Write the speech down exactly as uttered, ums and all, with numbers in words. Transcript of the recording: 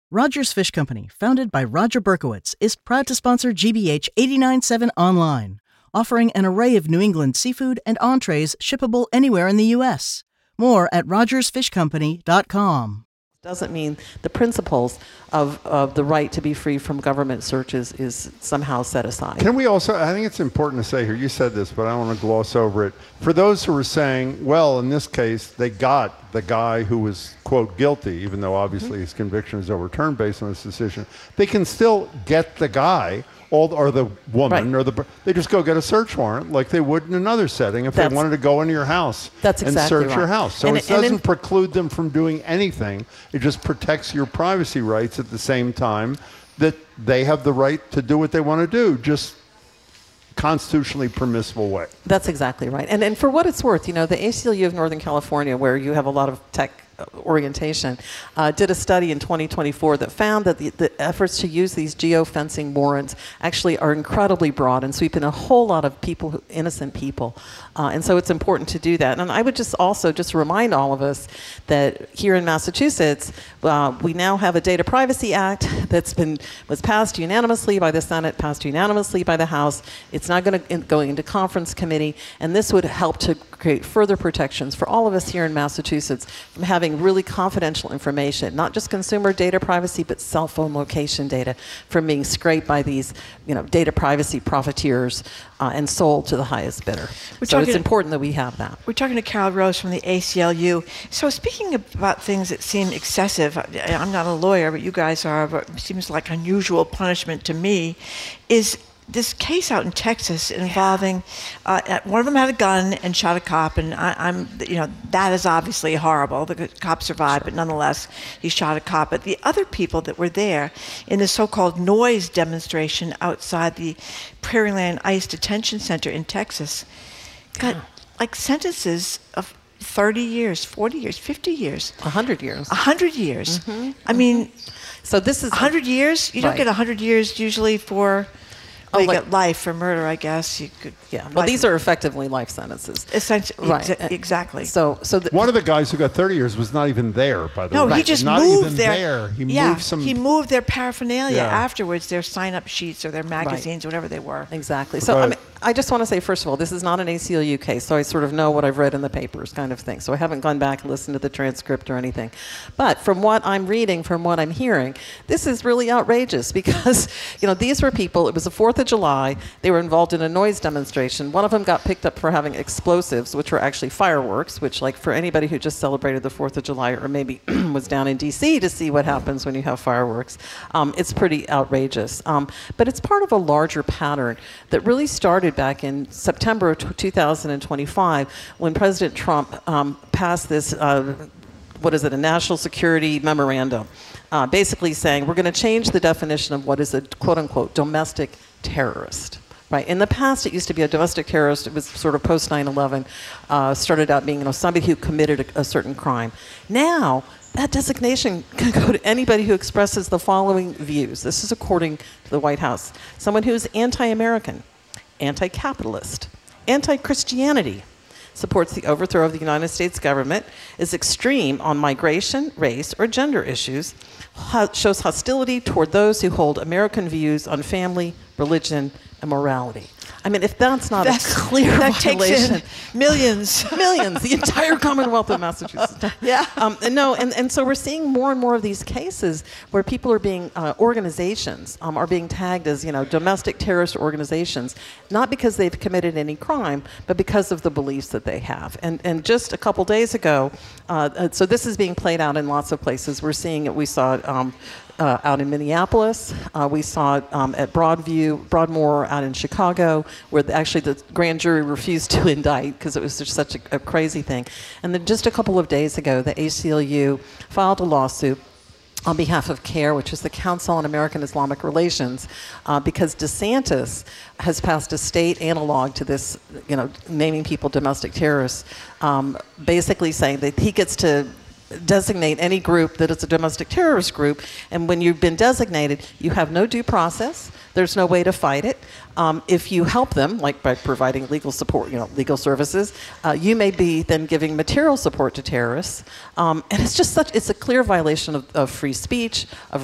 Rogers Fish Company, founded by Roger Berkowitz, is proud to sponsor G B H eighty-nine point seven Online, offering an array of New England seafood and entrees shippable anywhere in the U S. More at rogers fish company dot com. Doesn't mean the principles of, of the right to be free from government searches is somehow set aside. Can we also, I think it's important to say here, you said this, but I don't want to gloss over it. For those who are saying, well, in this case, they got the guy who was, quote, guilty, even though obviously mm-hmm. his conviction is overturned based on this decision, they can still get the guy All, or the woman, right. or the they just go get a search warrant like they would in another setting if that's, they wanted to go into your house that's and exactly search right. your house. So and, it doesn't in, preclude them from doing anything. It just protects your privacy rights at the same time that they have the right to do what they want to do, just constitutionally permissible way. That's exactly right. And and for what it's worth, you know, the A C L U of Northern California, where you have a lot of tech orientation, uh, did a study in twenty twenty-four that found that the, the efforts to use these geofencing warrants actually are incredibly broad and sweep in a whole lot of people, who, innocent people. Uh, and so it's important to do that. And I would just also just remind all of us that here in Massachusetts, uh, we now have a Data Privacy Act that's been was passed unanimously by the Senate, passed unanimously by the House. It's not going to go into conference committee, and this would help to create further protections for all of us here in Massachusetts from having really confidential information, not just consumer data privacy, but cell phone location data from being scraped by these, you know, data privacy profiteers uh, and sold to the highest bidder. We're so it's important that we have that. We're talking to Carol Rose from the A C L U. So speaking about things that seem excessive, I'm not a lawyer, but you guys are, but it seems like unusual punishment to me, is this case out in Texas involving uh, one of them had a gun and shot a cop, and I, I'm, you know, that is obviously horrible. The cop survived, sure. but nonetheless, he shot a cop. But the other people that were there in the so-called noise demonstration outside the Prairieland ICE Detention Center in Texas got yeah. like sentences of thirty years, forty years, fifty years, a hundred years, a hundred years. Mm-hmm. I mean, so this is a hundred years. You right. don't get a hundred years usually for. Well, you like, get life for murder, I guess. You could. Yeah. Well, these are effectively life sentences. Essentially, right. exa- exactly. So, so the, one of the guys who got thirty years was not even there. By the no, way, no, he just not moved even there. there. He yeah, moved some. He moved their paraphernalia yeah. afterwards, their sign-up sheets or their magazines, right. whatever they were. Exactly. So, I mean, I just want to say, first of all, this is not an A C L U case, so I sort of know what I've read in the papers, kind of thing. So I haven't gone back and listened to the transcript or anything. But from what I'm reading, from what I'm hearing, this is really outrageous because, you know, these were people. It was the Fourth of July. They were involved in a noise demonstration. One of them got picked up for having explosives, which were actually fireworks, which, like, for anybody who just celebrated the Fourth of July or maybe was down in D C to see what happens when you have fireworks, um, it's pretty outrageous. Um, but it's part of a larger pattern that really started back in September of two thousand twenty-five when President Trump um, passed this, uh, what is it, a national security memorandum, uh, basically saying we're going to change the definition of what is a quote-unquote domestic terrorist. Right. In the past, it used to be a domestic terrorist. It was sort of post nine eleven, uh, started out being, you know, somebody who committed a, a certain crime. Now, that designation can go to anybody who expresses the following views. This is according to the White House. Someone who's anti-American, anti-capitalist, anti-Christianity, supports the overthrow of the United States government, is extreme on migration, race, or gender issues, ho- shows hostility toward those who hold American views on family, religion, and morality. I mean, if that's not that's, a clear that violation, takes in millions, millions, the entire Commonwealth of Massachusetts. Yeah. Um, and no, and, and so we're seeing more and more of these cases where people are being uh, organizations um, are being tagged as, you know, domestic terrorist organizations, not because they've committed any crime, but because of the beliefs that they have. And and just a couple days ago, uh, so this is being played out in lots of places. We're seeing it. We saw it. Um, Uh, out in Minneapolis. Uh, we saw it um, at Broadview, Broadmoor out in Chicago, where the, actually the grand jury refused to indict because it was just such a, a crazy thing. And then just a couple of days ago, the A C L U filed a lawsuit on behalf of CAIR, which is the Council on American Islamic Relations, uh, because DeSantis has passed a state analog to this, you know, naming people domestic terrorists, um, basically saying that he gets to designate any group that is a domestic terrorist group, and when you've been designated, you have no due process. There's no way to fight it. Um, if you help them, like by providing legal support, you know, legal services, uh, you may be then giving material support to terrorists. Um, and it's just such, it's a clear violation of, of free speech, of